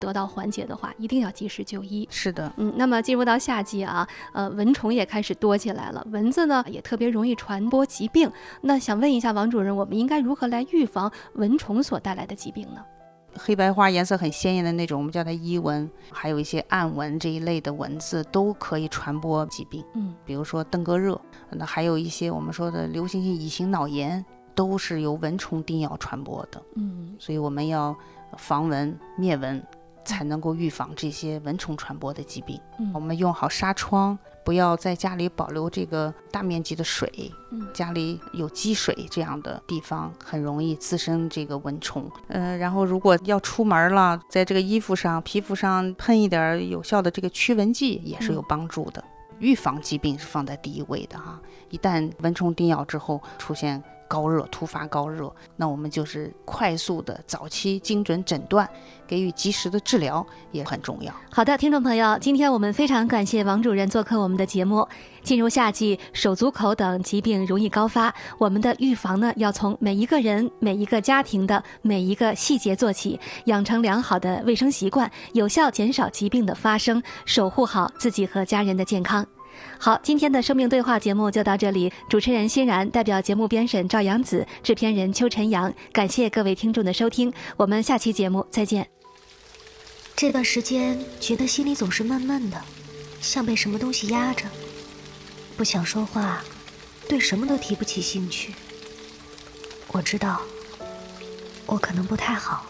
得到缓解的话，一定要及时就医。 是的， 那么进入到夏季啊，蚊虫也开始多起来了，蚊子呢也特别容易传播疾病。那想问一下王主任，我们应该如何来预防蚊虫所带来的疾病呢？ 黑白花颜色很鲜艳的那种，我们叫它伊蚊，还有一些暗蚊这一类的蚊子都可以传播疾病。比如说登革热，那还有一些我们说的流行性乙型脑炎，都是由蚊虫叮咬传播的。所以我们要防蚊灭蚊，才能够预防这些蚊虫传播的疾病。我们用好纱窗，不要在家里保留这个大面积的水，家里有积水这样的地方很容易滋生这个蚊虫。然后如果要出门了，在这个衣服上皮肤上喷一点有效的这个驱蚊剂也是有帮助的。预防疾病是放在第一位的哈。一旦蚊虫叮咬之后出现高热，突发高热，那我们就是快速的早期精准诊断，给予及时的治疗也很重要。 好的，听众朋友，今天我们非常感谢王主任做客我们的节目。进入夏季，手足口等疾病容易高发，我们的预防呢，要从每一个人、每一个家庭的每一个细节做起，养成良好的卫生习惯，有效减少疾病的发生，守护好自己和家人的健康。好，今天的生命对话节目就到这里，主持人欣然，代表节目编审赵阳子，制片人邱晨阳，感谢各位听众的收听，我们下期节目再见。 这段时间觉得心里总是闷闷的，像被什么东西压着，不想说话，对什么都提不起兴趣。我知道我可能不太好。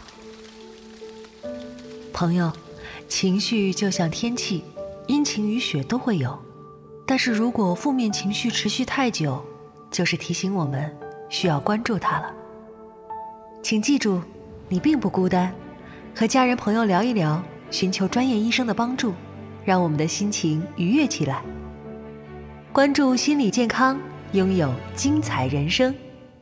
朋友，情绪就像天气，阴晴雨雪都会有，但是如果负面情绪持续太久，就是提醒我们需要关注它了。请记住，你并不孤单，和家人朋友聊一聊，寻求专业医生的帮助，让我们的心情愉悦起来。关注心理健康，拥有精彩人生。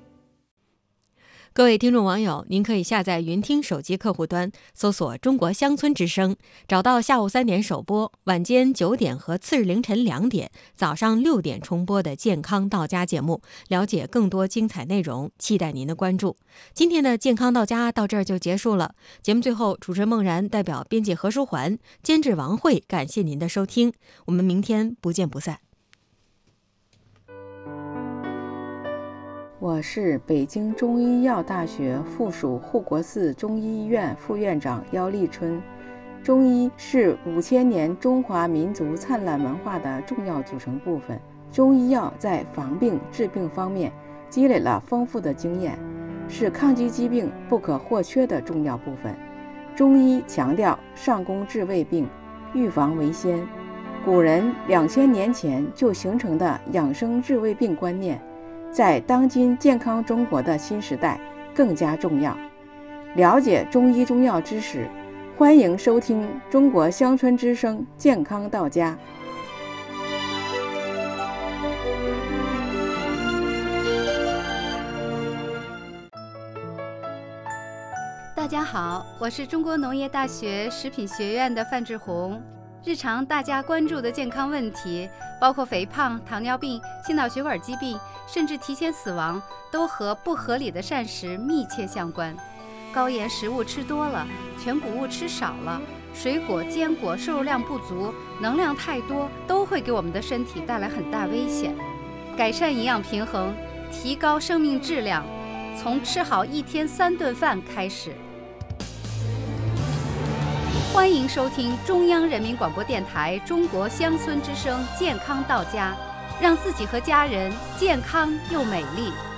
各位听众网友，您可以下载云听手机客户端，搜索中国乡村之声，找到下午3点首播，晚间9点和次日凌晨2点、早上6点重播的健康到家节目，了解更多精彩内容，期待您的关注。今天的健康到家到这儿就结束了，节目最后，主持人孟然代表编辑何书桓、监制王慧，感谢您的收听，我们明天不见不散。 我是北京中医药大学附属护国寺中医医院副院长姚立春。中医是5000年中华民族灿烂文化的重要组成部分。中医药在防病治病方面积累了丰富的经验，是抗击疾病不可或缺的重要部分。中医强调上工治未病，预防为先。古人2000年前就形成的养生治未病观念，在当今健康中国的新时代更加重要。了解中医中药知识，欢迎收听中国乡村之声健康到家。 大家好，我是中国农业大学食品学院的范志红。日常大家关注的健康问题，包括肥胖、糖尿病、心脑血管疾病，甚至提前死亡，都和不合理的膳食密切相关。高盐食物吃多了，全谷物吃少了，水果、坚果摄入量不足，能量太多，都会给我们的身体带来很大危险。改善营养平衡，提高生命质量，从吃好1天3顿饭开始。欢迎收听中央人民广播电台中国乡村之声健康到家，让自己和家人健康又美丽。